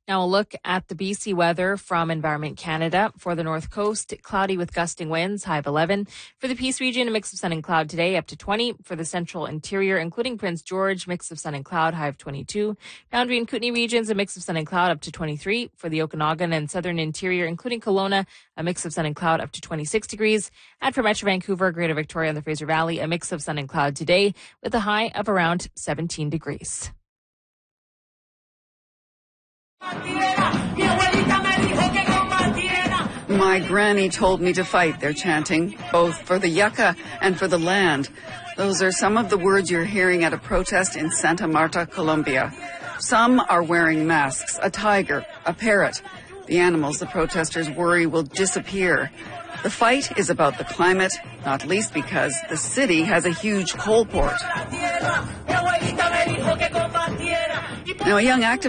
Now a look at the BC weather from Environment Canada. For the North Coast, cloudy with gusting winds, high of 11. For the Peace region, a mix of sun and cloud today, up to 20. For the central interior, including Prince George, mix of sun and cloud, high of 22. Boundary and Kootenay regions, a mix of sun and cloud, up to 23. For the Okanagan and southern interior, including Kelowna, a mix of sun and cloud, up to 26 degrees. And for Metro Vancouver, Greater Victoria, and the Fraser Valley, a mix of sun and cloud today, with a high of around 17 degrees. My granny told me to fight, they're chanting, both for the yucca and for the land. Those are some of the words you're hearing at a protest in Santa Marta, Colombia. Some are wearing masks, a tiger, a parrot. The animals the protesters worry will disappear. The fight is about the climate, not least because the city has a huge coal port. Now, a young activist